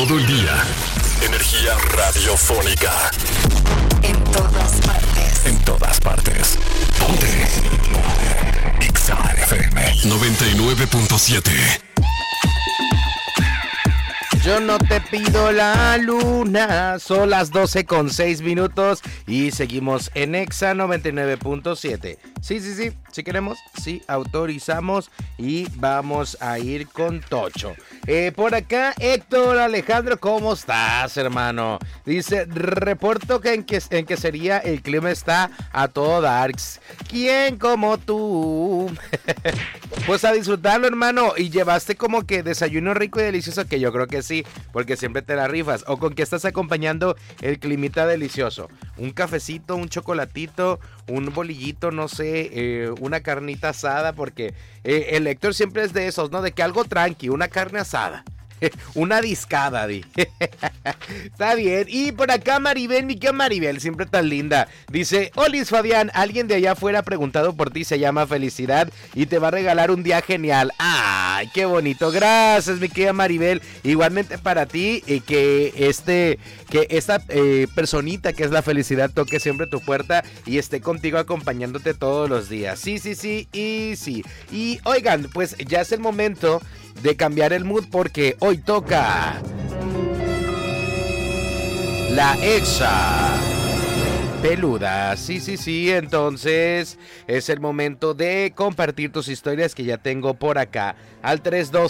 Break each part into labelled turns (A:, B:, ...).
A: Todo el día. Energía radiofónica.
B: En todas partes.
A: En todas partes. Ponte. Exa FM 99.7.
C: Yo no te pido la luna. Son las 12:06 y seguimos en Exa 99.7. Sí, si queremos, sí, autorizamos y vamos a ir con Tocho. Por acá, Héctor Alejandro, ¿cómo estás, hermano? Dice, reporto que en que sería el clima está a todo darks. ¿Quién como tú? Pues a disfrutarlo, hermano. Y llevaste como que desayuno rico y delicioso, que yo creo que sí, porque siempre te la rifas. ¿O con qué estás acompañando el climita delicioso? Un cafecito, un chocolatito, un bolillito, no sé, una carnita asada, porque el Héctor siempre es de esos, ¿no? De que algo tranqui, una carne asada. Una discada, di. Está bien. Y por acá Maribel, mi querida Maribel, siempre tan linda. Dice, Olis Fabián, alguien de allá afuera ha preguntado por ti, se llama Felicidad y te va a regalar un día genial. Ay, qué bonito. Gracias, mi querida Maribel. Igualmente para ti, que esta personita que es la Felicidad toque siempre tu puerta y esté contigo acompañándote todos los días. Sí. Y oigan, pues ya es el momento de cambiar el mood, porque hoy toca la Exa peluda. Sí, entonces es el momento de compartir tus historias que ya tengo por acá al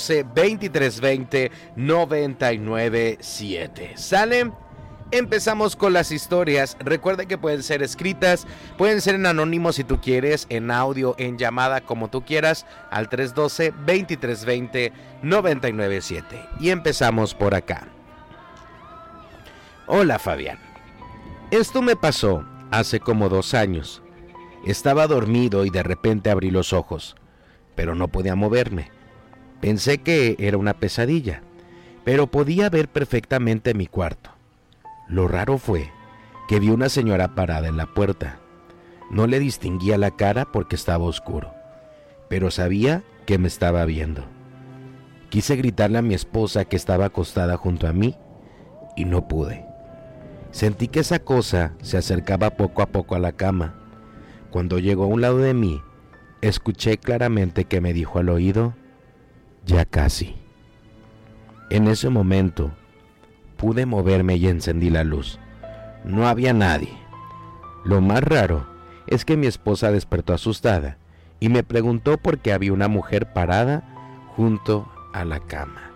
C: 312-2320-997. ¿Sale? Empezamos con las historias. Recuerda que pueden ser escritas, pueden ser en anónimo si tú quieres, en audio, en llamada, como tú quieras, al 312-2320-997. Y empezamos por acá. Hola, Fabián. Esto me pasó hace como 2 años. Estaba dormido y de repente abrí los ojos, pero no podía moverme. Pensé que era una pesadilla, pero podía ver perfectamente mi cuarto. Lo raro fue que vi una señora parada en la puerta. No le distinguía la cara porque estaba oscuro, pero sabía que me estaba viendo. Quise gritarle a mi esposa que estaba acostada junto a mí y no pude. Sentí que esa cosa se acercaba poco a poco a la cama. Cuando llegó a un lado de mí, escuché claramente que me dijo al oído, ya casi. En ese momento, pude moverme y encendí la luz. No había nadie. Lo más raro es que mi esposa despertó asustada y me preguntó por qué había una mujer parada junto a la cama.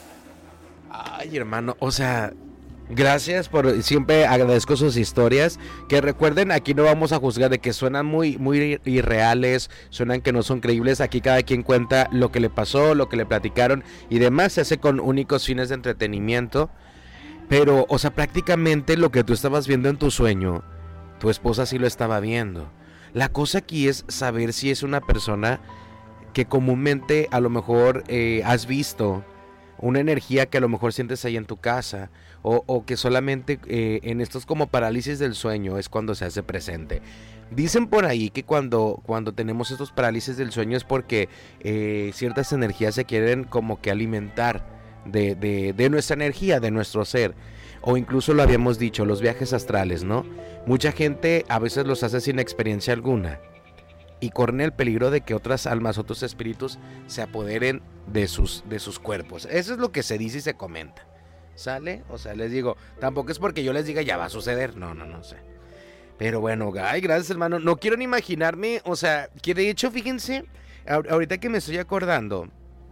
C: Ay, hermano, o sea, gracias por, siempre agradezco sus historias, que recuerden, aquí no vamos a juzgar de que suenan muy irreales, suenan que no son creíbles. Aquí cada quien cuenta lo que le pasó, lo que le platicaron y demás, se hace con únicos fines de entretenimiento. Pero, o sea, prácticamente lo que tú estabas viendo en tu sueño, tu esposa sí lo estaba viendo. La cosa aquí es saber si es una persona que comúnmente a lo mejor has visto, una energía que a lo mejor sientes ahí en tu casa, o que solamente en estos como parálisis del sueño es cuando se hace presente. Dicen por ahí que cuando tenemos estos parálisis del sueño es porque ciertas energías se quieren como que alimentar de nuestra energía, de nuestro ser. O incluso lo habíamos dicho, los viajes astrales, ¿no? Mucha gente a veces los hace sin experiencia alguna y corren el peligro de que otras almas, otros espíritus se apoderen de sus cuerpos. Eso es lo que se dice y se comenta, ¿sale? O sea, les digo, tampoco es porque yo les diga ya va a suceder, no sé. Pero bueno, ay, gracias, hermano. No quiero ni imaginarme, o sea, que de hecho, fíjense, ahorita que me estoy acordando,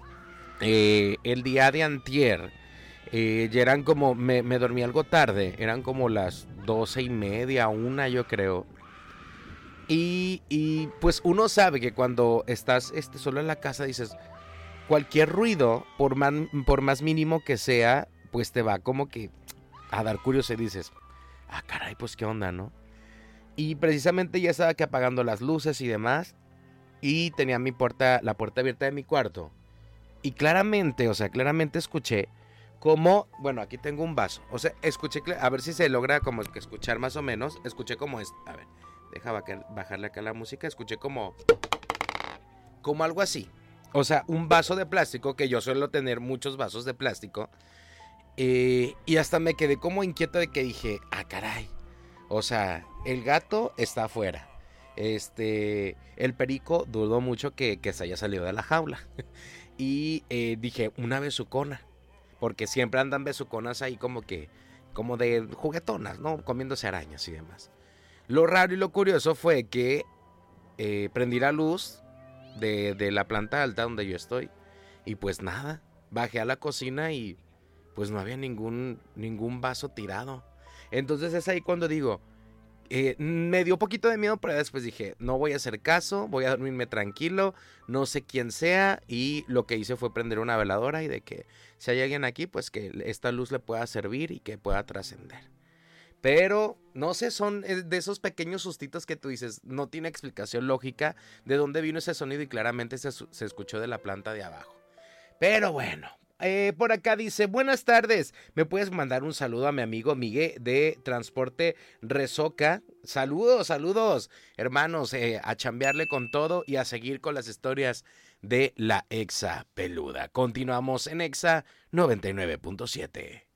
C: el día de antier, ya eran como, me dormí algo tarde, eran como las 12:30, 1 yo creo. Y pues uno sabe que cuando estás solo en la casa dices, cualquier ruido, por más mínimo que sea, pues te va como que a dar curiosidad y dices, ah, caray, pues qué onda, ¿no? Y precisamente ya estaba que apagando las luces y demás, y tenía la puerta abierta de mi cuarto. Y claramente escuché como, bueno, aquí tengo un vaso. O sea, escuché, a ver si se logra como que escuchar más o menos. Escuché como es, a ver, deja bajarle acá la música. Escuché como algo así. O sea, un vaso de plástico, que yo suelo tener muchos vasos de plástico. Y hasta me quedé como inquieto de que dije, caray. O sea, el gato está afuera. El perico dudó mucho que se haya salido de la jaula. Y dije, una besucona. Porque siempre andan besuconas ahí como de juguetonas, ¿no? Comiéndose arañas y demás. Lo raro y lo curioso fue que prendí la luz de la planta alta donde yo estoy. Y pues nada, bajé a la cocina y pues no había ningún vaso tirado. Entonces es ahí cuando digo, me dio un poquito de miedo, pero después dije, no voy a hacer caso, voy a dormirme tranquilo, no sé quién sea, y lo que hice fue prender una veladora y de que si hay alguien aquí, pues que esta luz le pueda servir y que pueda trascender. Pero, no sé, son de esos pequeños sustitos que tú dices, no tiene explicación lógica de dónde vino ese sonido y claramente se escuchó de la planta de abajo. Pero bueno, por acá dice, buenas tardes, ¿me puedes mandar un saludo a mi amigo Miguel de Transporte Resoca? Saludos, hermanos, a chambearle con todo y a seguir con las historias de la Exa Peluda. Continuamos en Exa 99.7.